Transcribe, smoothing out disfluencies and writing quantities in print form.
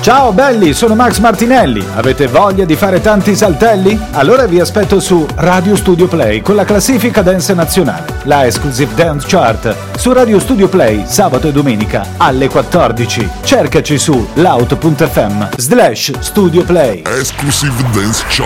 Ciao belli, sono Max Martinelli. Avete voglia di fare tanti saltelli? Allora vi aspetto su Radio Studio Play con la classifica dance nazionale, la Exclusive Dance Chart, su Radio Studio Play sabato e domenica alle 14. Cercaci su loud.fm/Studio Play. Exclusive Dance Chart.